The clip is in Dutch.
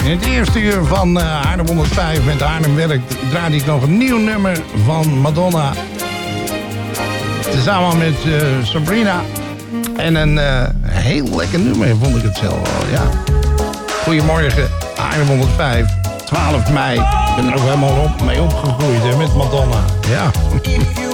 In het eerste uur van Haarlem 105 met Haarlem Werkt draaide ik nog een nieuw nummer van Madonna. Samen met Sabrina. En een heel lekker nummer vond ik het zelf wel, ja. Goedemorgen, Haarlem 105, 12 mei. Ik ben er ook helemaal mee opgegroeid hè, met Madonna, ja.